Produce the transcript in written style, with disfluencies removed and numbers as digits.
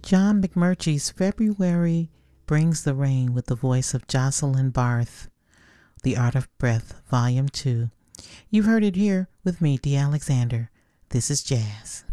John McMurtry's February Brings the Rain with the voice of Jocelyn Barth. The Art of Breath, Volume 2. You've heard it here with me, Dee Alexander. This is Jazz.